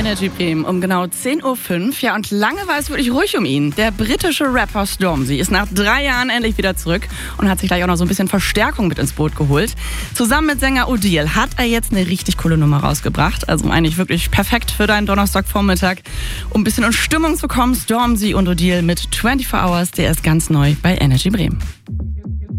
Energy Bremen um genau 10.05 Uhr. Ja, und lange war es wirklich ruhig um ihn. Der britische Rapper Stormzy ist nach 3 Jahren endlich wieder zurück und hat sich gleich auch noch so ein bisschen Verstärkung mit ins Boot geholt. Zusammen mit Sänger Odile hat er jetzt eine richtig coole Nummer rausgebracht. Also eigentlich wirklich perfekt für deinen Donnerstagvormittag. Um ein bisschen in Stimmung zu kommen, Stormzy und Odile mit 24 Hours, der ist ganz neu bei Energy Bremen.